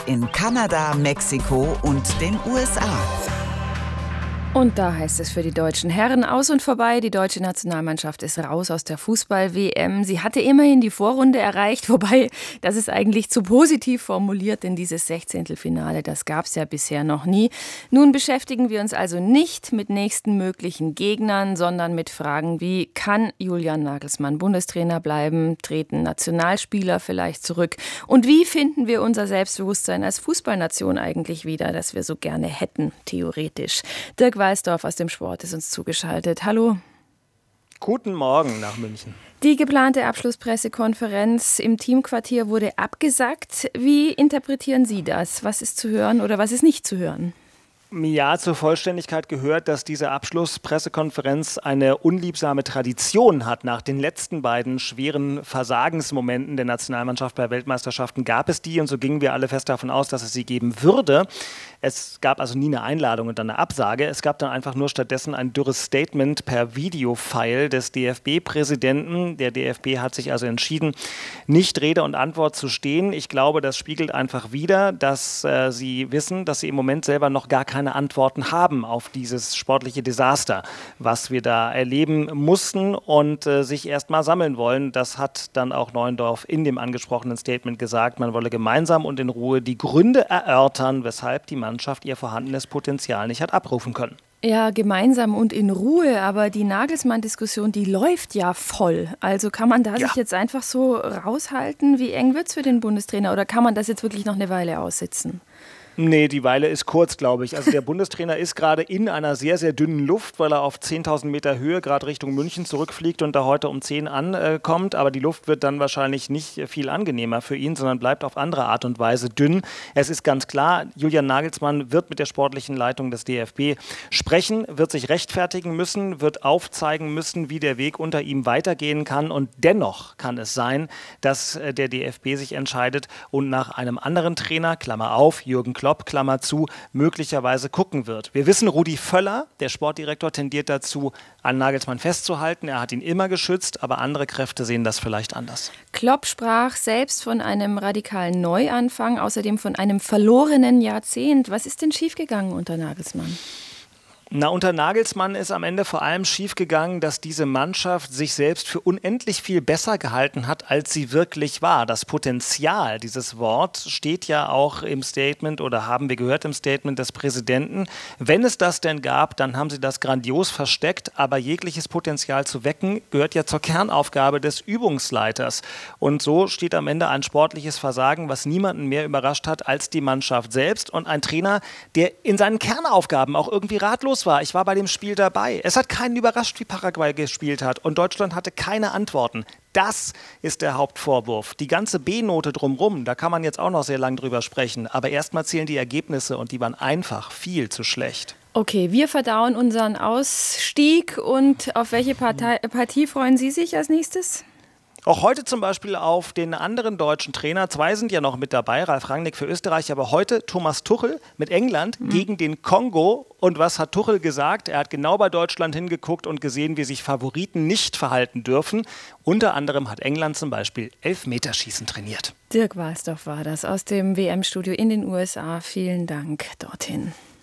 in Kanada, Mexiko und den USA. Und da heißt es für die deutschen Herren aus und vorbei. Die deutsche Nationalmannschaft ist raus aus der Fußball-WM. Sie hatte immerhin die Vorrunde erreicht, wobei das ist eigentlich zu positiv formuliert, denn dieses Sechzehntelfinale, das gab es ja bisher noch nie. Nun beschäftigen wir uns also nicht mit nächsten möglichen Gegnern, sondern mit Fragen wie: Kann Julian Nagelsmann Bundestrainer bleiben? Treten Nationalspieler vielleicht zurück? Und wie finden wir unser Selbstbewusstsein als Fußballnation eigentlich wieder, das wir so gerne hätten, theoretisch? Dirk Weißdorf aus dem Sport ist uns zugeschaltet. Hallo. Guten Morgen nach München. Die geplante Abschlusspressekonferenz im Teamquartier wurde abgesagt. Wie interpretieren Sie das? Was ist zu hören oder was ist nicht zu hören? Ja, zur Vollständigkeit gehört, dass diese Abschlusspressekonferenz eine unliebsame Tradition hat. Nach den letzten beiden schweren Versagensmomenten der Nationalmannschaft bei Weltmeisterschaften gab es die, und so gingen wir alle fest davon aus, dass es sie geben würde. Es gab also nie eine Einladung und dann eine Absage. Es gab dann einfach nur stattdessen ein dürres Statement per Videofile des DFB-Präsidenten. Der DFB hat sich also entschieden, nicht Rede und Antwort zu stehen. Ich glaube, das spiegelt einfach wider, dass sie wissen, dass sie im Moment selber noch gar keine Antworten haben auf dieses sportliche Desaster, was wir da erleben mussten, und sich erst mal sammeln wollen. Das hat dann auch Neuendorf in dem angesprochenen Statement gesagt. Man wolle gemeinsam und in Ruhe die Gründe erörtern, weshalb die Mannschaft ihr vorhandenes Potenzial nicht hat abrufen können. Ja, gemeinsam und in Ruhe, aber die Nagelsmann-Diskussion, die läuft ja voll. Also kann man da sich jetzt einfach so raushalten? Wie eng wird es für den Bundestrainer, oder kann man das jetzt wirklich noch eine Weile aussitzen? Nee, die Weile ist kurz, glaube ich. Also der Bundestrainer ist gerade in einer sehr, sehr dünnen Luft, weil er auf 10.000 Meter Höhe gerade Richtung München zurückfliegt und da heute um 10 ankommt. Aber die Luft wird dann wahrscheinlich nicht viel angenehmer für ihn, sondern bleibt auf andere Art und Weise dünn. Es ist ganz klar, Julian Nagelsmann wird mit der sportlichen Leitung des DFB sprechen, wird sich rechtfertigen müssen, wird aufzeigen müssen, wie der Weg unter ihm weitergehen kann. Und dennoch kann es sein, dass der DFB sich entscheidet und nach einem anderen Trainer, Klammer auf, Jürgen Klopp, Klammer zu, möglicherweise gucken wird. Wir wissen, Rudi Völler, der Sportdirektor, tendiert dazu, an Nagelsmann festzuhalten. Er hat ihn immer geschützt, aber andere Kräfte sehen das vielleicht anders. Klopp sprach selbst von einem radikalen Neuanfang, außerdem von einem verlorenen Jahrzehnt. Was ist denn schiefgegangen unter Nagelsmann? Na, unter Nagelsmann ist am Ende vor allem schiefgegangen, dass diese Mannschaft sich selbst für unendlich viel besser gehalten hat, als sie wirklich war. Das Potenzial, dieses Wort, steht ja auch im Statement oder haben wir gehört im Statement des Präsidenten. Wenn es das denn gab, dann haben sie das grandios versteckt. Aber jegliches Potenzial zu wecken, gehört ja zur Kernaufgabe des Übungsleiters. Und so steht am Ende ein sportliches Versagen, was niemanden mehr überrascht hat als die Mannschaft selbst. Und ein Trainer, der in seinen Kernaufgaben auch irgendwie ratlos war. Ich war bei dem Spiel dabei. Es hat keinen überrascht, wie Paraguay gespielt hat. Und Deutschland hatte keine Antworten. Das ist der Hauptvorwurf. Die ganze B-Note drumherum, da kann man jetzt auch noch sehr lang drüber sprechen. Aber erstmal zählen die Ergebnisse, und die waren einfach viel zu schlecht. Okay, wir verdauen unseren Ausstieg. Und auf welche Partie freuen Sie sich als nächstes? Auch heute zum Beispiel auf den anderen deutschen Trainer. 2 sind ja noch mit dabei, Ralf Rangnick für Österreich, aber heute Thomas Tuchel mit England gegen den Kongo. Und was hat Tuchel gesagt? Er hat genau bei Deutschland hingeguckt und gesehen, wie sich Favoriten nicht verhalten dürfen. Unter anderem hat England zum Beispiel Elfmeterschießen trainiert. Dirk Weißdorf war das aus dem WM-Studio in den USA. Vielen Dank dorthin.